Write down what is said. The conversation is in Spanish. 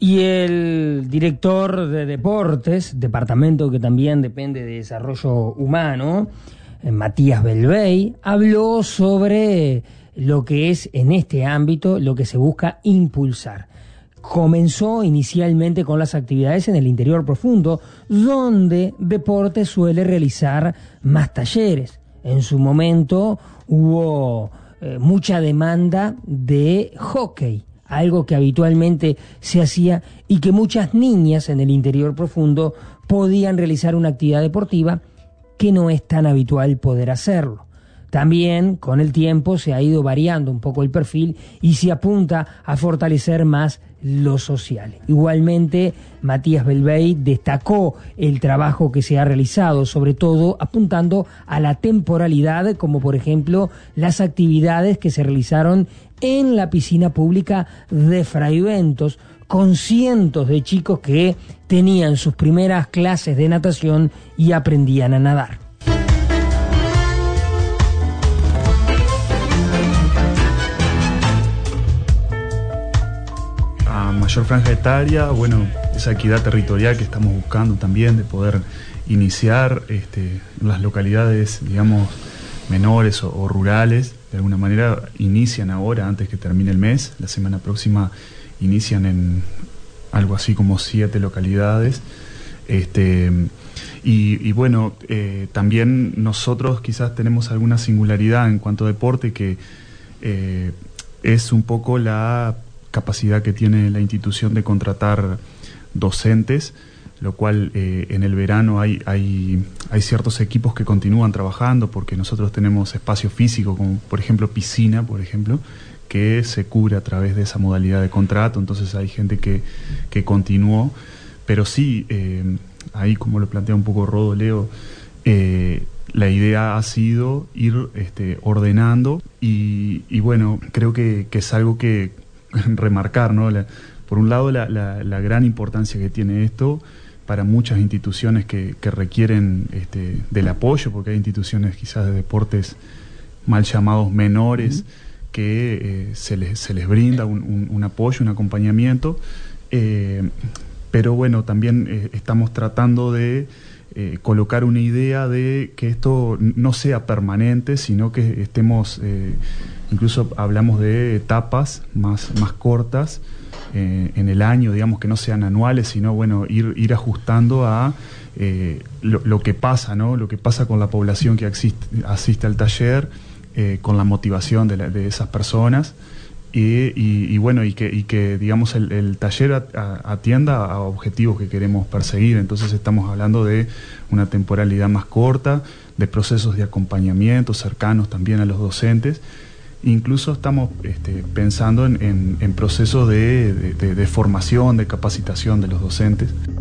Y el director de deportes, departamento que también depende de desarrollo humano, Matías Belvey, habló sobre lo que es en este ámbito lo que se busca impulsar. Comenzó inicialmente con las actividades en el interior profundo, donde deporte suele realizar más talleres. En su momento hubo mucha demanda de hockey, algo que habitualmente se hacía y que muchas niñas en el interior profundo podían realizar una actividad deportiva que no es tan habitual poder hacerlo. También con el tiempo se ha ido variando un poco el perfil y se apunta a fortalecer más lo social. Igualmente, Matías Belvey destacó el trabajo que se ha realizado, sobre todo apuntando a la temporalidad, como por ejemplo las actividades que se realizaron en la piscina pública de Fraiventos, con cientos de chicos que tenían sus primeras clases de natación y aprendían a nadar. A mayor franja etaria, bueno, esa equidad territorial que estamos buscando también, de poder iniciar en las localidades, digamos, menores o rurales, de alguna manera inician ahora, antes que termine el mes. La semana próxima inician en algo así como 7 localidades. Y bueno, también nosotros quizás tenemos alguna singularidad en cuanto a deporte, que es un poco la capacidad que tiene la institución de contratar docentes, lo cual en el verano hay ciertos equipos que continúan trabajando, porque nosotros tenemos espacio físico, como por ejemplo piscina, que se cubre a través de esa modalidad de contrato. Entonces hay gente que continuó, pero sí, ahí, como lo plantea un poco Rodo, Leo, la idea ha sido ir ordenando y bueno, creo que es algo que remarcar, ¿no? Por un lado, la gran importancia que tiene esto para muchas instituciones que requieren del apoyo, porque hay instituciones quizás de deportes mal llamados menores, que se les brinda un apoyo, un acompañamiento, pero bueno, también estamos tratando de colocar una idea de que esto no sea permanente, sino que estemos, incluso hablamos de etapas más cortas en el año, digamos, que no sean anuales, sino bueno, ir ajustando a lo que pasa, ¿no? Lo que pasa con la población que asiste al taller, con la motivación de esas personas, y bueno, y que digamos el taller atienda a objetivos que queremos perseguir. Entonces estamos hablando de una temporalidad más corta, de procesos de acompañamiento cercanos también a los docentes. Incluso estamos pensando en procesos de formación, de capacitación de los docentes.